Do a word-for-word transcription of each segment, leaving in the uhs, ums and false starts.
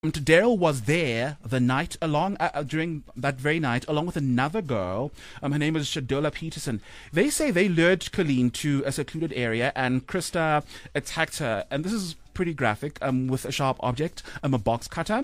Daryl was there the night along uh, during that very night, along with another girl. Um, her name is Shadola Peterson. They say they lured Colleen to a secluded area, and Krista attacked her. And this is pretty graphic. Um, with a sharp object, um, a box cutter.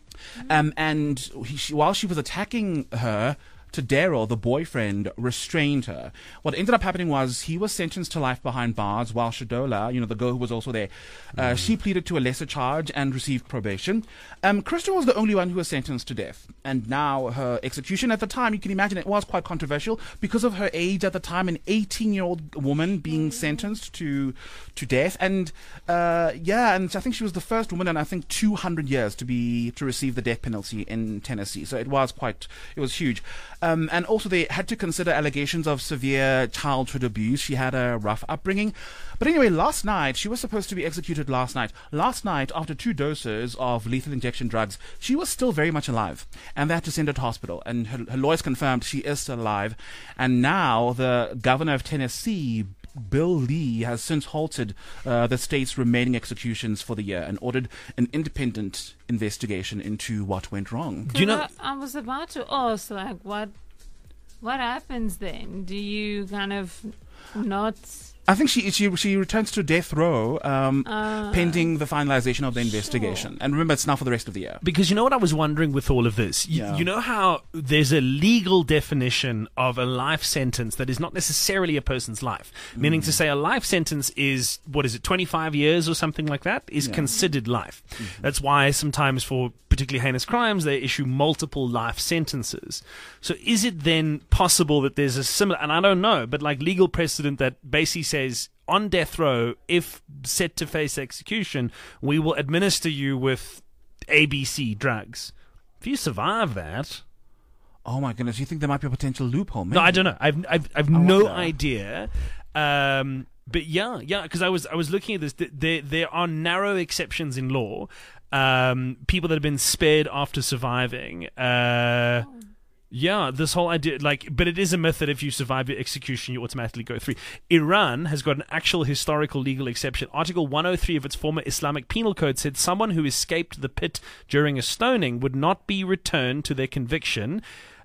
Um, and he, she, while she was attacking her, to Daryl, the boyfriend, restrained her. What ended up happening was he was sentenced to life behind bars, while Shadola, you know, the girl who was also there, uh, mm. she pleaded to a lesser charge and received probation. Um, Krista was the only one who was sentenced to death. And now her execution at the time, you can imagine it was quite controversial because of her age at the time, an eighteen-year-old woman being sentenced to to death. And uh, yeah, and I think she was the first woman in, I think, two hundred years to be to receive the death penalty in Tennessee. So it was quite, it was huge. Um, and also they had to consider allegations of severe childhood abuse. She had a rough upbringing. But anyway, last night, she was supposed to be executed last night. Last night, after two doses of lethal injection drugs, she was still very much alive. And they had to send her to hospital. And her, her lawyers confirmed she is still alive. And now the governor of Tennessee, Bill Lee, has since halted uh, the state's remaining executions for the year and ordered an independent investigation into what went wrong. Do you know? I was about to ask, like, what, what happens then? Do you kind of not? I think she she she returns to death row, um, uh, pending the finalization of the investigation. Sure. And remember, it's now for the rest of the year. Because you know what I was wondering with all of this? You, yeah. you know how there's a legal definition of a life sentence that is not necessarily a person's life. Mm. Meaning to say a life sentence is, what is it, twenty-five years or something like that, is yeah. considered life. Mm-hmm. That's why sometimes for particularly heinous crimes, they issue multiple life sentences. So is it then possible that there's a similar, and I don't know, but like legal precedent that basically says on death row, if set to face execution, we will administer you with A B C drugs. If you survive that... Oh my goodness, you think there might be a potential loophole? Maybe. No, I don't know. I've I've, I've no wonder. idea. Um, but yeah, yeah, because I was I was looking at this. There there are narrow exceptions in law. Um, people that have been spared after surviving. Uh, oh. Yeah, this whole idea, like, but it is a myth that if you survive your execution, you automatically go free. Iran has got an actual historical legal exception. Article one oh three of its former Islamic Penal Code said someone who escaped the pit during a stoning would not be returned to their conviction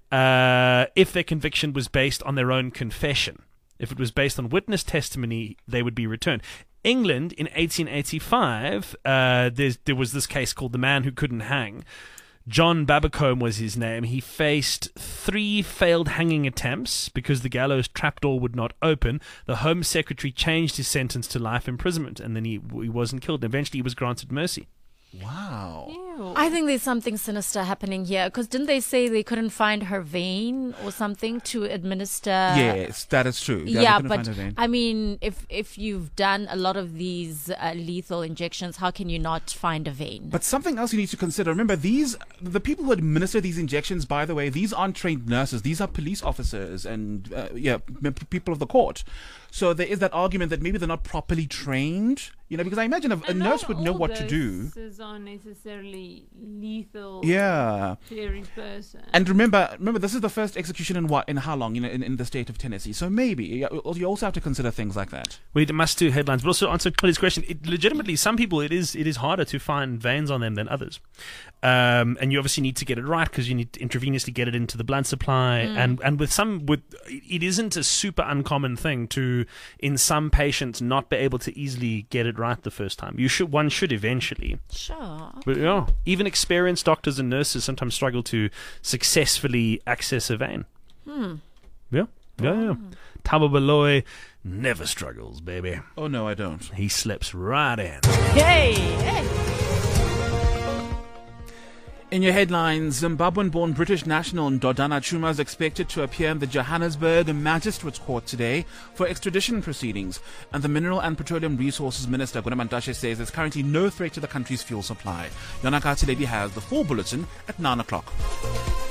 uh, if their conviction was based on their own confession. If it was based on witness testimony, they would be returned. England, in eighteen eighty-five, uh, there was this case called The Man Who Couldn't Hang. John Babacombe was his name. He faced three failed hanging attempts because the gallows trapdoor would not open. The Home Secretary changed his sentence to life imprisonment, and then he, he wasn't killed. Eventually, he was granted mercy. Wow. Ew. I think there's something sinister happening here, because didn't they say they couldn't find her vein or something to administer? Yes, that is true. Yeah, yeah but I mean, if if you've done a lot of these uh, lethal injections, how can you not find a vein? But something else you need to consider. Remember, these the people who administer these injections, by the way, these aren't trained nurses. These are police officers and uh, yeah, people of the court. So there is that argument that maybe they're not properly trained, you know, because I imagine a, a nurse would know what to do. Is on necessarily lethal. Yeah. Theory person. And remember, remember, this is the first execution in what, in how long, you know, in, in the state of Tennessee. So maybe you also have to consider things like that. We must do headlines, but also answer Tony's question. It, legitimately, some people it is it is harder to find veins on them than others, um, and you obviously need to get it right because you need to intravenously get it into the blood supply, mm. and and with some with it isn't a super uncommon thing to in some patients not be able to easily get it right the first time. You should one should eventually. Sure. But yeah, even experienced doctors and nurses sometimes struggle to successfully access a vein. Hmm. Yeah. Yeah, yeah. Thabo Baloyi never struggles, baby. Oh no, I don't. He slips right in. Hey, hey. In your headlines, Zimbabwean-born British national Ndodana Chuma is expected to appear in the Johannesburg Magistrates Court today for extradition proceedings. And the Mineral and Petroleum Resources Minister, Gwena Mantashe, says there's currently no threat to the country's fuel supply. Yonaka Tiledi has the full bulletin at nine o'clock.